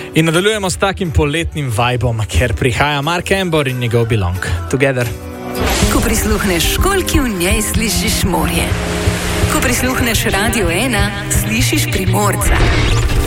In nadaljujemo s takim poletnim vibom, ker prihaja Mark Embor in njegov Belong Together. Ko prisluhneš školjki, v njej slišiš morje. Ko prisluhneš Radio 1, slišiš Primorca.